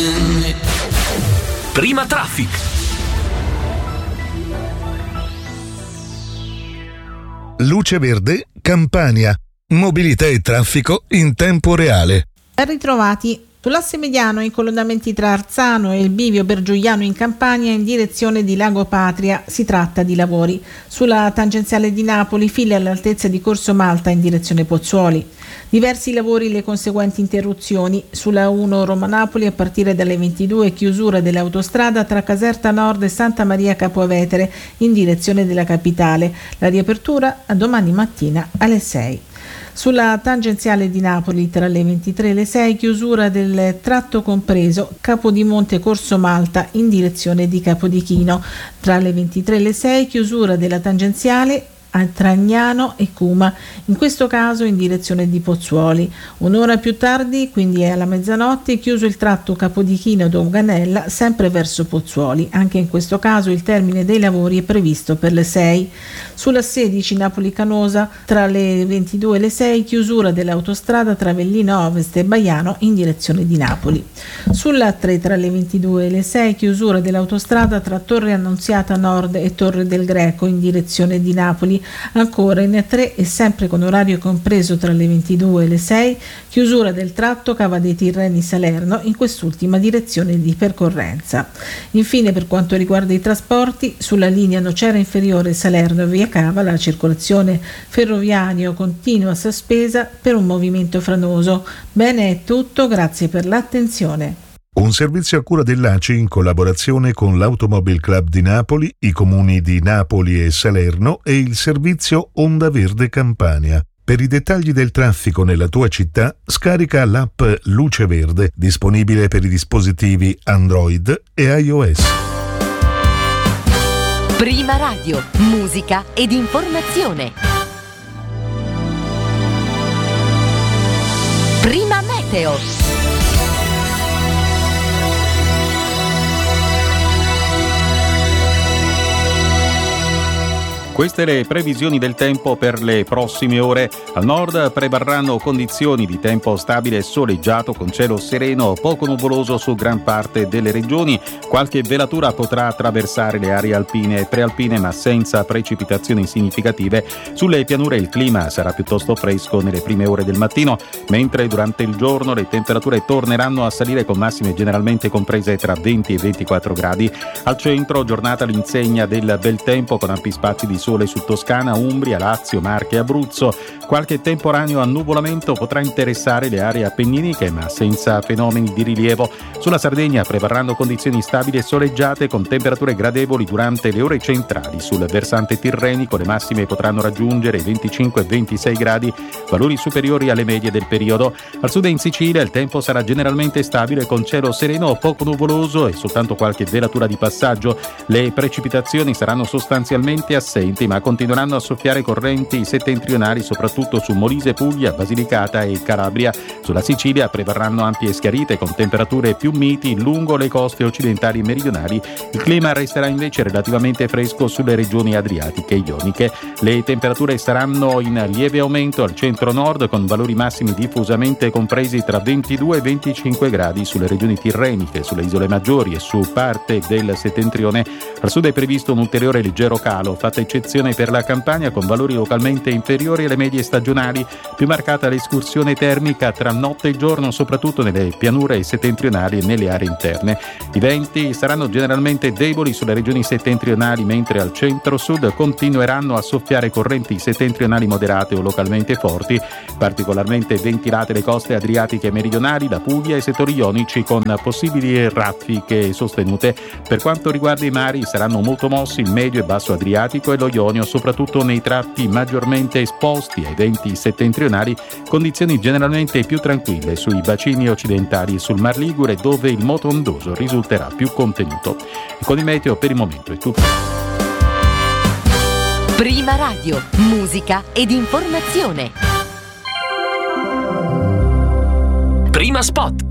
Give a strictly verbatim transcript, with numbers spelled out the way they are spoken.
Prima Traffic. Luce Verde, Campania. Mobilità e traffico in tempo reale. Ben ritrovati. Sull'asse mediano i collocamenti tra Arzano e il bivio Bergiuliano in Campania in direzione di Lago Patria, si tratta di lavori. Sulla tangenziale di Napoli file all'altezza di Corso Malta in direzione Pozzuoli. Diversi lavori, le conseguenti interruzioni. Sulla uno Roma-Napoli a partire dalle ventidue chiusura dell'autostrada tra Caserta Nord e Santa Maria Capovetere in direzione della capitale. La riapertura a domani mattina alle sei. Sulla tangenziale di Napoli tra le ventitré e le sei chiusura del tratto compreso Capodimonte Corso Malta in direzione di Capodichino. Tra le ventitré e le sei chiusura della tangenziale a Tragnano e Cuma, in questo caso in direzione di Pozzuoli. Un'ora più tardi, quindi è alla mezzanotte, chiuso il tratto Capodichino-Doganella sempre verso Pozzuoli. Anche in questo caso il termine dei lavori è previsto per le sei. Sulla sedici Napoli-Canosa tra le ventidue e le sei chiusura dell'autostrada tra Avellino Ovest e Baiano in direzione di Napoli. Sulla tre tra le ventidue e le sei chiusura dell'autostrada tra Torre Annunziata Nord e Torre del Greco in direzione di Napoli. Ancora in tre e sempre con orario compreso tra le ventidue e le sei chiusura del tratto Cava dei Tirreni Salerno in quest'ultima direzione di percorrenza. Infine, per quanto riguarda i trasporti, sulla linea Nocera Inferiore Salerno via Cava la circolazione ferroviaria continua sospesa per un movimento franoso. Bene, è tutto, grazie per l'attenzione. Un servizio a cura dell'A C I in collaborazione con l'Automobile Club di Napoli, i comuni di Napoli e Salerno e il servizio Onda Verde Campania. Per i dettagli del traffico nella tua città, scarica l'app Luce Verde, disponibile per i dispositivi Android e iOS. Prima Radio, musica ed informazione. Prima Meteo. Queste le previsioni del tempo per le prossime ore. Al nord prevarranno condizioni di tempo stabile e soleggiato con cielo sereno, poco nuvoloso su gran parte delle regioni. Qualche velatura potrà attraversare le aree alpine e prealpine, ma senza precipitazioni significative. Sulle pianure il clima sarà piuttosto fresco nelle prime ore del mattino, mentre durante il giorno le temperature torneranno a salire con massime generalmente comprese tra venti e ventiquattro gradi. Al centro giornata all'insegna del bel tempo con ampi spazi di sole su Toscana, Umbria, Lazio, Marche e Abruzzo. Qualche temporaneo annuvolamento potrà interessare le aree appenniniche, ma senza fenomeni di rilievo. Sulla Sardegna prevarranno condizioni stabili e soleggiate con temperature gradevoli durante le ore centrali. Sul versante tirrenico le massime potranno raggiungere i venticinque ventisei gradi, valori superiori alle medie del periodo. Al sud e in Sicilia il tempo sarà generalmente stabile con cielo sereno o poco nuvoloso e soltanto qualche velatura di passaggio. Le precipitazioni saranno sostanzialmente assenti, ma continueranno a soffiare correnti settentrionali soprattutto su Molise, Puglia, Basilicata e Calabria. Sulla Sicilia prevarranno ampie schiarite con temperature più miti lungo le coste occidentali e meridionali. Il clima resterà invece relativamente fresco sulle regioni adriatiche e ioniche. Le temperature saranno in lieve aumento al centro-nord con valori massimi diffusamente compresi tra ventidue e venticinque gradi sulle regioni tirreniche, sulle isole maggiori e su parte del settentrione. Al sud è previsto un ulteriore leggero calo, fatta eccezione per la Campania con valori localmente inferiori alle medie stagionali, più marcata l'escursione termica tra notte e giorno soprattutto nelle pianure settentrionali e nelle aree interne. I venti saranno generalmente deboli sulle regioni settentrionali, mentre al centro-sud continueranno a soffiare correnti settentrionali moderate o localmente forti, particolarmente ventilate le coste adriatiche e meridionali, la Puglia e settori ionici con possibili raffiche sostenute. Per quanto riguarda i mari saranno molto mossi il medio e basso Adriatico e lo Ionio, soprattutto nei tratti maggiormente esposti ai venti settentrionali, condizioni generalmente più tranquille sui bacini occidentali e sul Mar Ligure, dove il moto ondoso risulterà più contenuto. E con il meteo per il momento è tutto. Prima Radio, musica ed informazione. Prima Spot.